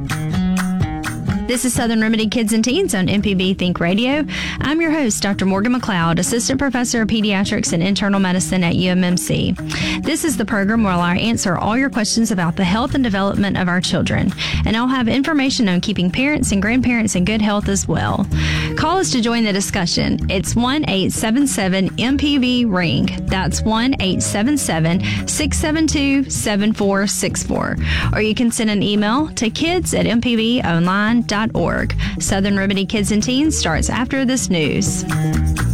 This is Southern Remedy Kids and Teens on MPB Think Radio. I'm your host, Dr. Morgan McLeod, Assistant Professor of Pediatrics and Internal Medicine at UMMC. This is the program where I answer all your questions about the health and development of our children, and I'll have information on keeping parents and grandparents in good health as well. Call us to join the discussion. It's 1-877-MPB-RING. That's 1-877-672-7464. Or you can send an email to kids@mpbonline.org. Southern Remedy Kids and Teens starts after this news.